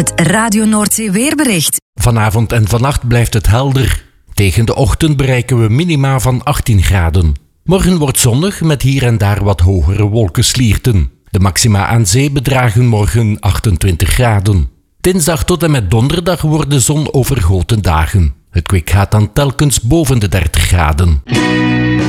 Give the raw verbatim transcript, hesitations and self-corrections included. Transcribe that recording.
Het Radio Noordzee weerbericht. Vanavond en vannacht blijft het helder. Tegen de ochtend bereiken we minima van achttien graden. Morgen wordt zonnig met hier en daar wat hogere wolkenslierten. De maxima aan zee bedragen morgen achtentwintig graden. Dinsdag tot en met donderdag worden zonovergoten dagen. Het kwik gaat dan telkens boven de dertig graden.